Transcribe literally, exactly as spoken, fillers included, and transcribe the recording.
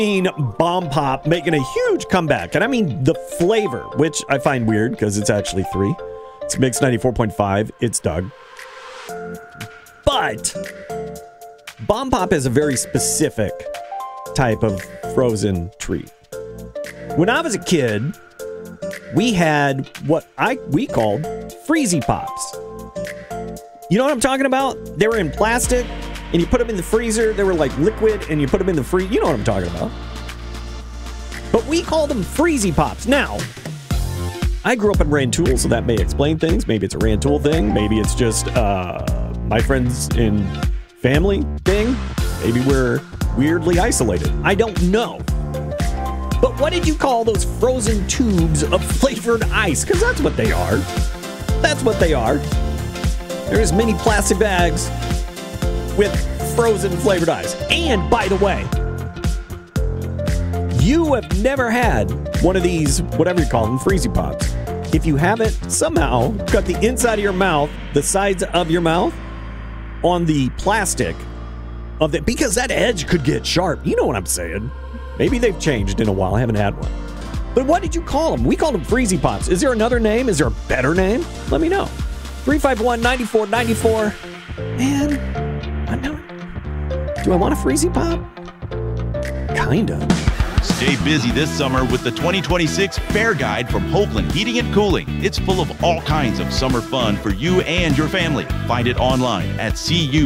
Bomb Pop making a huge comeback. And I mean the flavor, which I find weird because it's actually three. It's Mix ninety-four point five. It's Doug. But Bomb Pop is a very specific type of frozen treat. When I was a kid, we had what I we called Freezy Pops. You know what I'm talking about? They were in plastic, and you put them in the freezer. They were like liquid, and you put them in the free. You know what I'm talking about. But we called them Freezy Pops. Now, I grew up in Rantoul, so that may explain things. Maybe it's a Rantoul thing. Maybe it's just uh, my friends and family thing. Maybe we're weirdly isolated. I don't know. But what did you call those frozen tubes of flavored ice? Because that's what they are. That's what they are. There's mini plastic bags with frozen flavored ice. And by the way, you have never had one of these, whatever you call them, Freezy Pops. If you haven't somehow cut the inside of your mouth, the sides of your mouth, on the plastic of the, because that edge could get sharp. You know what I'm saying? Maybe they've changed in a while. I haven't had one. But what did you call them? We called them Freezy Pops. Is there another name? Is there a better name? Let me know. three five one, nine four nine four. Man, I know. Do I want a Freezy Pop? Kinda. Stay busy this summer with the twenty twenty-six Fair Guide from Hoagland Heating and Cooling. It's full of all kinds of summer fun for you and your family. Find it online at C U